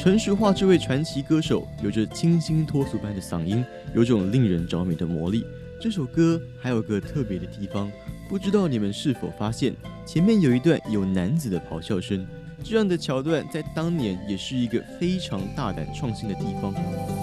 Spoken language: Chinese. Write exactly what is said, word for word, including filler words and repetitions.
陈淑桦这位传奇歌手有着清新脱俗般的嗓音，有种令人着迷的魔力。这首歌还有个特别的地方，不知道你们是否发现，前面有一段有男子的咆哮声，这样的桥段在当年也是一个非常大胆创新的地方。